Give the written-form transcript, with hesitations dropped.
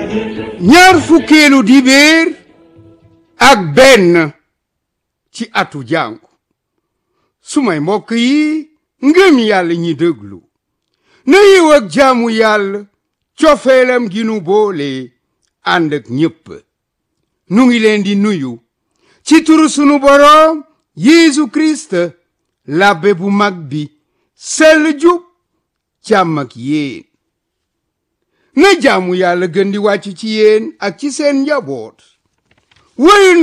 ñaar fukkeelu dibéer ak benn ci atu jàngu sumay mbokk yi ngëm yàlla ñi déglu na yiw ak jaamu yàlla cofeelam gi nu boole ànd ak ñépp nu ngi leen di nuyu ci turu sunu boroom Yeesu Kirist labbe bu mag bi sell jub jàmm ak yéen na jaamu yàlla gën di wàcc ci yéen ak ci seen njaboot